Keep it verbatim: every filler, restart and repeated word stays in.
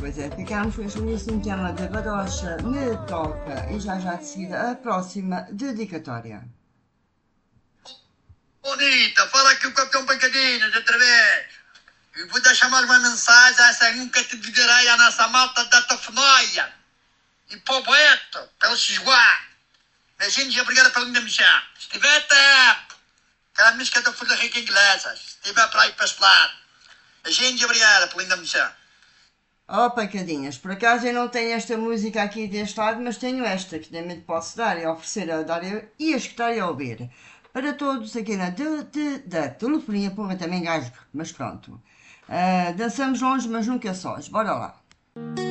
Pois é, ficámos com este belíssimo tema da Badocha Me Toca e já já de seguida a próxima dedicatória. Bonita, fala aqui o Capitão Pancadinhas outra vez. E vou deixar mais uma mensagem a essa nunca te digerei a nossa malta da Tofnoia. E para o Beto, pelo Xiguá. Beijinhos e obrigado pela linda mexer. Se tiver tempo, aquela música da Folha Rica Inglesa. Se tiver para ir para este lado. Beijinhos e obrigado pela linda mexer. Oh, pancadinhas, por acaso eu não tenho esta música aqui deste lado, mas tenho esta que também te posso dar e oferecer a dar e a escutar e a ouvir. Para todos aqui na de, de, da telefonia, porra, também gasgo, mas pronto. Ah, dançamos longe, mas nunca sós. Bora lá.